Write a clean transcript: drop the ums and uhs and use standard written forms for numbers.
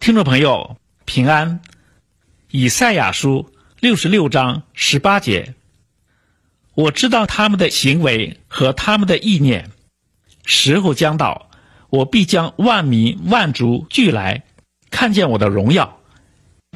听众朋友平安。以赛亚书66章18节，我知道他们的行为和他们的意念，时候将到，我必将万民万族聚来，看见我的荣耀。